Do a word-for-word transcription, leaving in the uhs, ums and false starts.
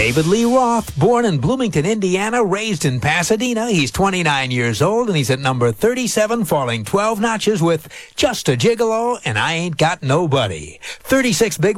David Lee Roth, born in Bloomington, Indiana, raised in Pasadena. He's twenty-nine years old, and he's at number thirty-seven, falling twelve notches with Just a Gigolo and I Ain't Got Nobody. thirty-six big